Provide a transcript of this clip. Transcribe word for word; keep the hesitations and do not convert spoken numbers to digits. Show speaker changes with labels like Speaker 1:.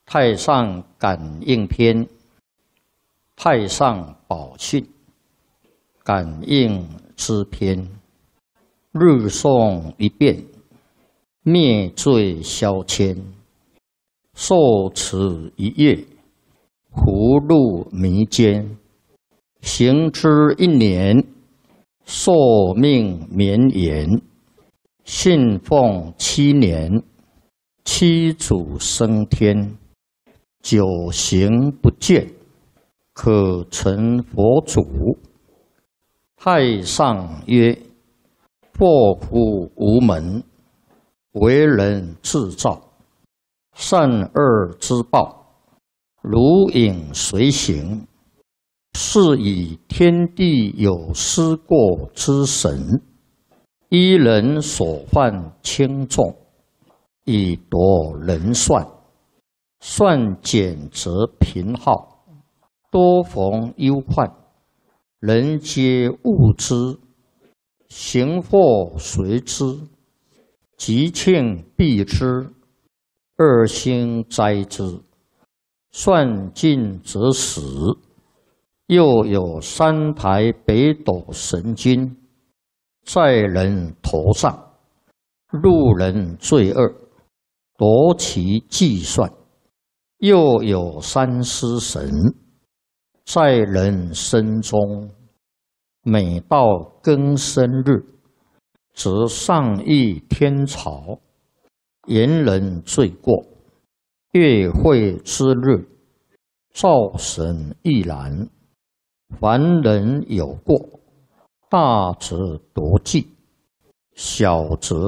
Speaker 1: 太上感应篇，太上宝训，感应之篇，日诵一遍，灭罪消愆。受持一月，福禄弥坚。行之一年，寿命绵延。信奉七年，七祖升天。九行不倦，可成佛祖。太上曰：祸福无门，为人自造。善恶之报，如影随形。是以天地有失过之神，依人所犯轻重，以夺人算。算减则贫耗，多逢忧患，人皆恶之。行祸随之，吉庆避之，恶星灾之。算尽则死。又有三台北斗神君，在人头上，路人罪恶，夺其计算。又有三尸神，在人身中，每到庚申日，则上议天朝，言人罪过。月会之日，灶神亦然。凡人有过，大则夺计，小则